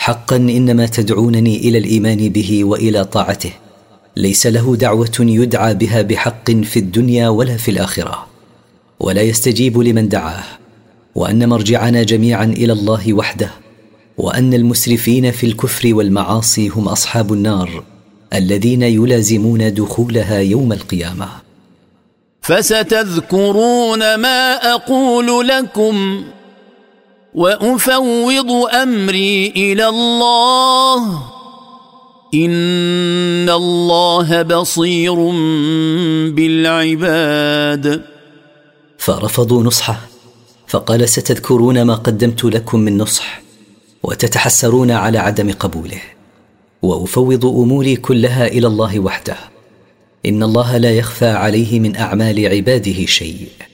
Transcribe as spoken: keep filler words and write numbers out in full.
حقا إنما تدعونني إلى الإيمان به وإلى طاعته، ليس له دعوة يدعى بها بحق في الدنيا ولا في الآخرة، ولا يستجيب لمن دعاه، وأن مرجعنا جميعا إلى الله وحده، وأن المسرفين في الكفر والمعاصي هم أصحاب النار الذين يلازمون دخولها يوم القيامة. فستذكرون ما أقول لكم وأفوض أمري إلى الله إن الله بصير بالعباد. فرفضوا نصحه، فقال: ستذكرون ما قدمت لكم من نصح وتتحسرون على عدم قبوله، وأفوض أموري كلها إلى الله وحده، إن الله لا يخفى عليه من أعمال عباده شيء.